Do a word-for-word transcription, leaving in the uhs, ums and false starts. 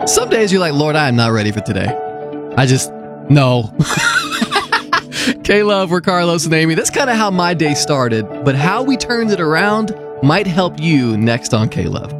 Some days you're like, Lord, I am not ready for today. I just, no. K-Love, we're Carlos and Amy. That's kind of how my day started, but how we turned it around might help you next on K-Love.